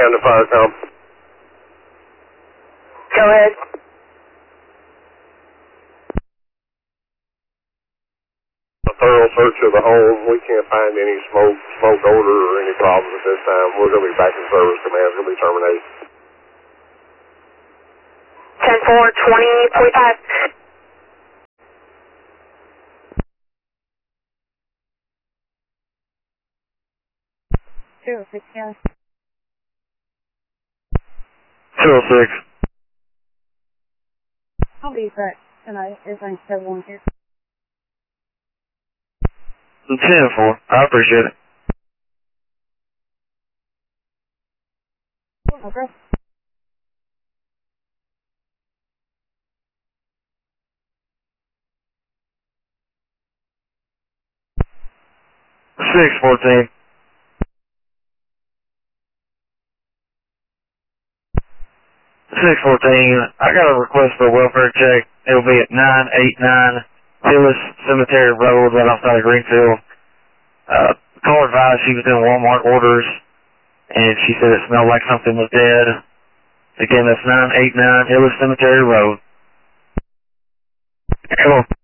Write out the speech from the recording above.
command to Firecom. Go ahead. A thorough search of the home. We can't find any smoke odor or any problems at this time. We're going to be back in service. Command's going to be terminated. 10-4, 2045. 06, yeah. 206. I'll be back tonight. Everything's still on here. 10-4. I appreciate it. Okay. Six 14. 614. I got a request for a welfare check. It'll be at 989 Hillis Cemetery Road, right outside of Greenfield. Call advised she was doing Walmart orders, and she said it smelled like something was dead. Again, that's 989 Hillis Cemetery Road. Come on.